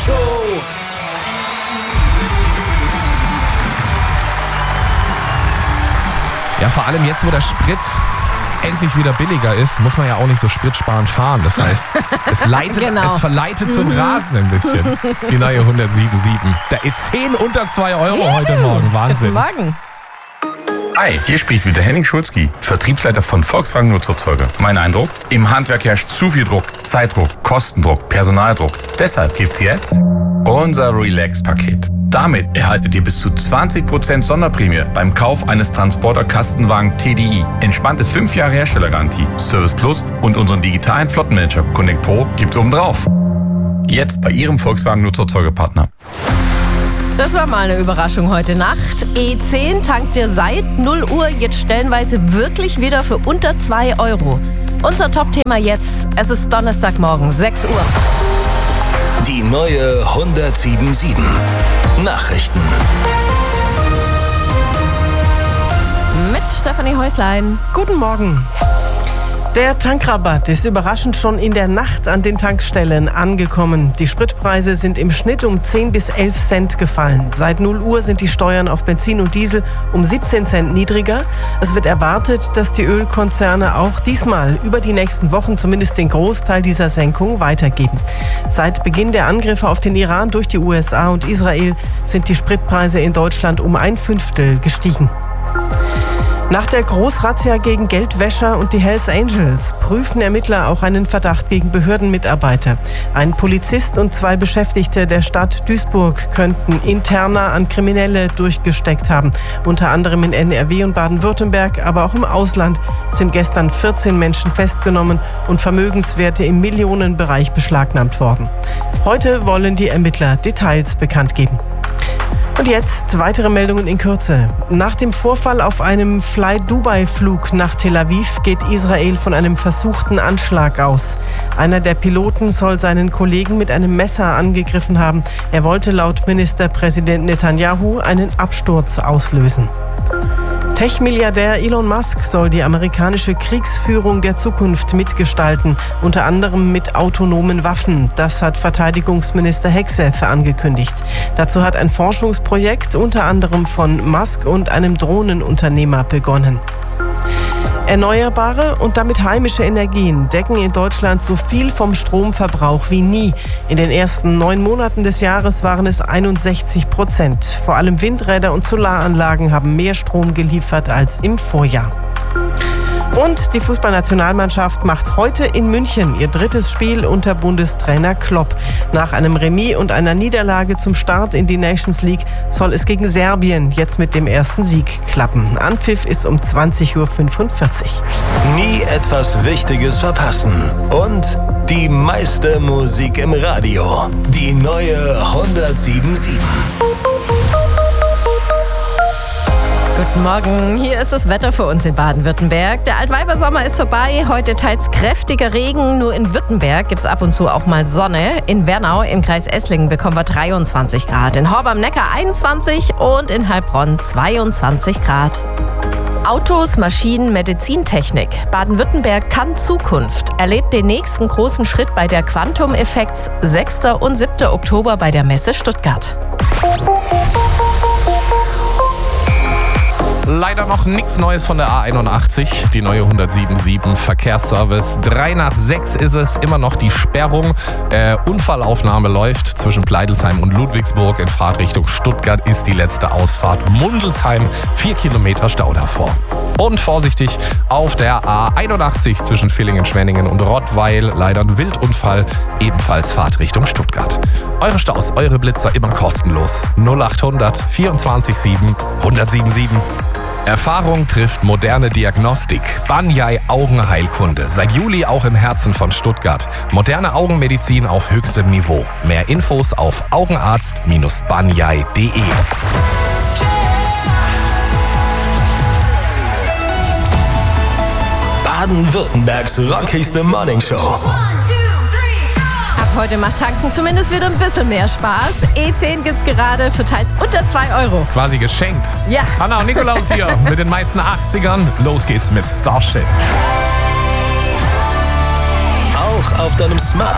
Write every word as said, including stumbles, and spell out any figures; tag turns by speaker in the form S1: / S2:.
S1: Show.
S2: Ja, vor allem jetzt, wo der Sprit endlich wieder billiger ist, muss man ja auch nicht so spritsparend fahren. Das heißt, es, leitet,
S3: Genau.
S2: es verleitet zum Rasen ein bisschen. Die neue hundertsieben Komma sieben. Der E zehn unter zwei Euro heute Morgen. Wahnsinn.
S3: Guten Morgen.
S4: Hi, hier spricht wieder Henning Schulzki, Vertriebsleiter von Volkswagen Nutzerzeuge. Mein Eindruck? Im Handwerk herrscht zu viel Druck, Zeitdruck, Kostendruck, Personaldruck. Deshalb gibt's jetzt unser Relax-Paket. Damit erhaltet ihr bis zu zwanzig Prozent Sonderprämie beim Kauf eines Transporter-Kastenwagen T D I. Entspannte fünf Jahre Herstellergarantie, Service Plus und unseren digitalen Flottenmanager Connect Pro gibt's obendrauf. Jetzt bei Ihrem Volkswagen Nutzerzeugepartner.
S3: Das war mal eine Überraschung heute Nacht. E zehn tankt ihr seit null Uhr jetzt stellenweise wirklich wieder für unter zwei Euro. Unser Top-Thema jetzt. Es ist Donnerstagmorgen, sechs Uhr.
S1: Die neue hundertsieben Komma sieben. Nachrichten.
S3: Mit Stefanie Häuslein.
S5: Guten Morgen. Der Tankrabatt ist überraschend schon in der Nacht an den Tankstellen angekommen. Die Spritpreise sind im Schnitt um zehn bis elf Cent gefallen. Seit null Uhr sind die Steuern auf Benzin und Diesel um siebzehn Cent niedriger. Es wird erwartet, dass die Ölkonzerne auch diesmal über die nächsten Wochen zumindest den Großteil dieser Senkung weitergeben. Seit Beginn der Angriffe auf den Iran durch die U S A und Israel sind die Spritpreise in Deutschland um ein Fünftel gestiegen. Nach der Großrazzia gegen Geldwäscher und die Hells Angels prüfen Ermittler auch einen Verdacht gegen Behördenmitarbeiter. Ein Polizist und zwei Beschäftigte der Stadt Duisburg könnten interner an Kriminelle durchgesteckt haben. Unter anderem in N R W und Baden-Württemberg, aber auch im Ausland sind gestern vierzehn Menschen festgenommen und Vermögenswerte im Millionenbereich beschlagnahmt worden. Heute wollen die Ermittler Details bekannt geben. Und jetzt weitere Meldungen in Kürze. Nach dem Vorfall auf einem Fly-Dubai-Flug nach Tel Aviv geht Israel von einem versuchten Anschlag aus. Einer der Piloten soll seinen Kollegen mit einem Messer angegriffen haben. Er wollte laut Ministerpräsident Netanyahu einen Absturz auslösen. Tech-Milliardär Elon Musk soll die amerikanische Kriegsführung der Zukunft mitgestalten, unter anderem mit autonomen Waffen. Das hat Verteidigungsminister Hegseth angekündigt. Dazu hat ein Forschungsprojekt unter anderem von Musk und einem Drohnenunternehmer begonnen. Erneuerbare und damit heimische Energien decken in Deutschland so viel vom Stromverbrauch wie nie. In den ersten neun Monaten des Jahres waren es einundsechzig Prozent. Vor allem Windräder und Solaranlagen haben mehr Strom geliefert als im Vorjahr. Und die Fußballnationalmannschaft macht heute in München ihr drittes Spiel unter Bundestrainer Klopp. Nach einem Remis und einer Niederlage zum Start in die Nations League soll es gegen Serbien jetzt mit dem ersten Sieg klappen. Anpfiff ist um zwanzig Uhr fünfundvierzig.
S1: Nie etwas Wichtiges verpassen. Und die meiste Musik im Radio. Die neue hundertsieben Komma sieben.
S3: Guten Morgen, hier ist das Wetter für uns in Baden-Württemberg. Der Altweibersommer ist vorbei, heute teils kräftiger Regen. Nur in Württemberg gibt es ab und zu auch mal Sonne. In Wernau im Kreis Esslingen bekommen wir dreiundzwanzig Grad, in Horb am Neckar einundzwanzig und in Heilbronn zweiundzwanzig Grad. Autos, Maschinen, Medizintechnik. Baden-Württemberg kann Zukunft. Erlebt den nächsten großen Schritt bei der Quantum Effects sechster und siebter Oktober bei der Messe Stuttgart.
S2: Leider noch nichts Neues von der A einundachtzig, die neue hundertsieben Komma sieben Verkehrsservice. Drei nach sechs ist es, immer noch die Sperrung. Äh, Unfallaufnahme läuft zwischen Pleidelsheim und Ludwigsburg. In Fahrtrichtung Stuttgart ist die letzte Ausfahrt Mundelsheim. Vier Kilometer Stau davor. Und vorsichtig auf der A einundachtzig zwischen Villingen, Schwenningen und Rottweil. Leider ein Wildunfall, ebenfalls Fahrtrichtung Stuttgart. Eure Staus, eure Blitzer immer kostenlos. null achthundert vierundzwanzig sieben hundertsieben sieben. Erfahrung trifft moderne Diagnostik. Banyai Augenheilkunde. Seit Juli auch im Herzen von Stuttgart. Moderne Augenmedizin auf höchstem Niveau. Mehr Infos auf augenarzt Bindestrich banyai punkt de.
S1: Baden-Württembergs rockigste Morningshow.
S3: Heute macht Tanken zumindest wieder ein bisschen mehr Spaß. E zehn gibt's gerade für teils unter zwei Euro.
S2: Quasi geschenkt.
S3: Ja.
S2: Hanna und Nikolaus hier mit den meisten achtzigern. Los geht's mit Starship.
S1: Auch auf deinem Smartphone.